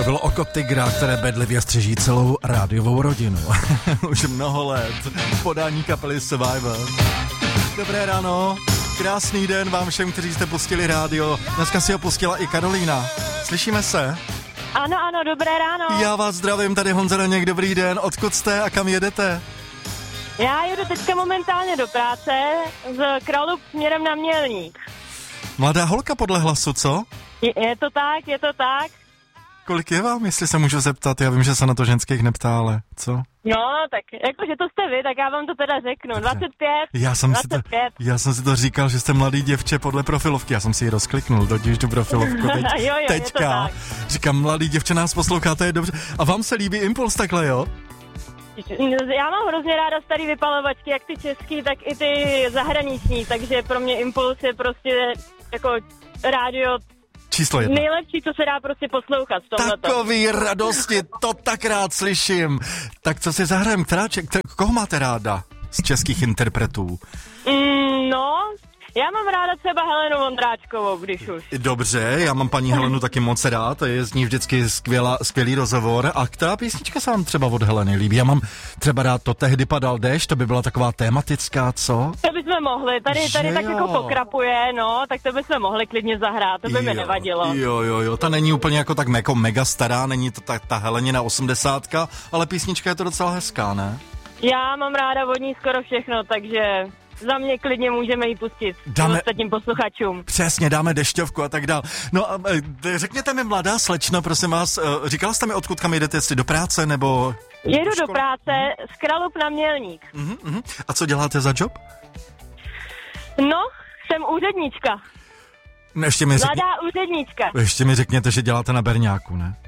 bylo oko tygra, které bedlivě střeží celou rádiovou rodinu. Už mnoho let. Podání kapely Survivor. Dobré ráno, krásný den vám všem, kteří jste pustili rádio. Dneska si ho pustila i Karolína. Slyšíme se? Ano, dobré ráno. Já vás zdravím, tady Honza Daněk, dobrý den. Odkud jste a kam jedete? Já jedu teďka momentálně do práce z Kralup směrem na Mělník. Mladá holka podle hlasu, co? Je to tak. Kolik je vám, jestli se můžu zeptat? Já vím, že se na to ženských neptá, ale co? No, tak jakože to jste vy, tak já vám to teda řeknu. Dobře. 25. Já jsem si to říkal, že jste mladý děvče podle profilovky. Já jsem si ji rozkliknul, totiž tu profilovku teďka. Říkám, mladý děvče nás poslouchá, to je dobře. A vám se líbí Impuls takhle, jo? Já mám hrozně ráda starý vypalovačky, jak ty český, tak i ty zahraniční, takže pro mě Impuls je prostě jako rádio číslo 1. Nejlepší, co se dá prostě poslouchat v tomhleto. Takový radosti, to tak rád slyším. Tak co si zahrajem, koho máte ráda z českých interpretů? Já mám ráda třeba Helenu Vondráčkovou, když už. Dobře, já mám paní Helenu taky moc rád, je z ní vždycky skvělý rozhovor. A která písnička se vám třeba od Heleny líbí? Já mám třeba rád To tehdy padal déšť, to by byla taková tematická, co? To bychom mohli, tady tak jako pokrapuje, no, tak to bychom mohli klidně zahrát, to by mi nevadilo. Jo, ta není úplně jako tak jako mega stará, není to ta Helenina 80, ale písnička je to docela hezká, ne? Já mám ráda od ní skoro všechno, takže za mě klidně můžeme ji pustit ostatním posluchačům. Přesně, dáme dešťovku a tak dál. No a řekněte mi, mladá slečno, prosím vás, říkala jste mi, odkud kam jdete, jestli do práce, nebo... Jedu do práce z Kralup na Mělník. A co děláte za job? No, jsem úřednička. Mladá úřednička. Ještě mi řekněte, že děláte na berňáku, ne?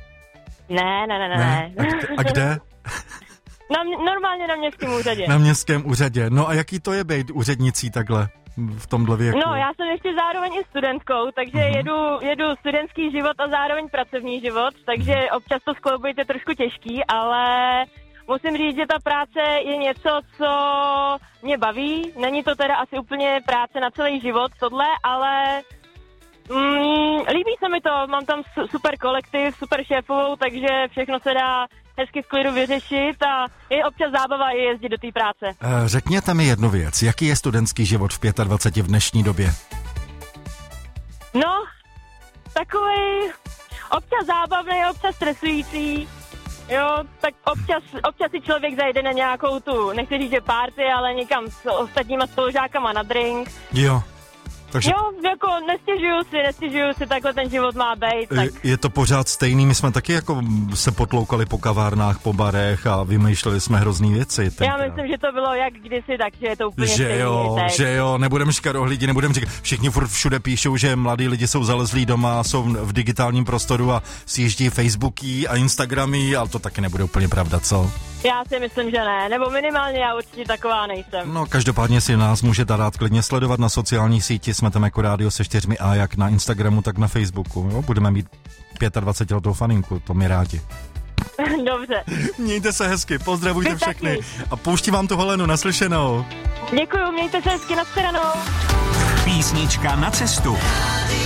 Ne. A kde? Normálně na městském úřadě. Na městském úřadě. No a jaký to je být úřednicí takhle v tomhle věku? No, já jsem ještě zároveň i studentkou, takže jedu studentský život a zároveň pracovní život, takže občas to skloubit je trošku těžký, ale musím říct, že ta práce je něco, co mě baví. Není to teda asi úplně práce na celý život tohle, ale líbí se mi to. Mám tam super kolektiv, super šéfovou, takže všechno se dá hezky v klidu vyřešit a je občas zábava i jezdit do té práce. Řekněte mi jednu věc, jaký je studentský život v 25 v dnešní době? No, takovej občas zábavný, občas stresující, jo, tak občas si člověk zajde na nějakou tu, nechci říct, že party, ale někam s ostatníma spolužákama na drink. Jo. Takže... Jo, jako nestěžuju si, takhle ten život má být. Tak... Je to pořád stejný, my jsme taky jako se potloukali po kavárnách, po barech a vymýšleli jsme hrozný věci. Já myslím, že to bylo jak kdysi, takže je to úplně stejný. Že jo, nebudem škarohlídi, nebudem říkat, všichni furt všude píšou, že mladí lidi jsou zalezlí doma, jsou v digitálním prostoru a sjíždí Facebooky a Instagramy, ale to taky nebude úplně pravda, co? Já si myslím, že ne, nebo minimálně já určitě taková nejsem. No, každopádně si nás můžete rád klidně sledovat na sociální síti, jsme tam jako Rádio se 4 a jak na Instagramu, tak na Facebooku, jo? Budeme mít 25letou faninku, to mi rádi. Dobře. Mějte se hezky, pozdravujte všechny a pouštím vám tu Helenu, naslyšenou. Děkuju, mějte se hezky, nashledanou. Písnička na cestu.